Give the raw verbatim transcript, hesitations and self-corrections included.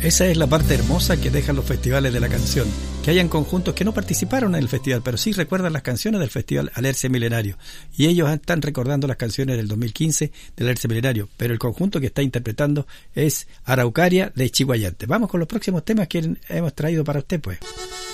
Esa es la parte hermosa que dejan los festivales de la canción, que hayan conjuntos que no participaron en el festival, pero sí recuerdan las canciones del festival Alerce Milenario, y ellos están recordando las canciones del dos mil quince del Alerce Milenario, pero el conjunto que está interpretando es Araucaria de Chiguayante. Vamos con los próximos temas que hemos traído para usted, pues.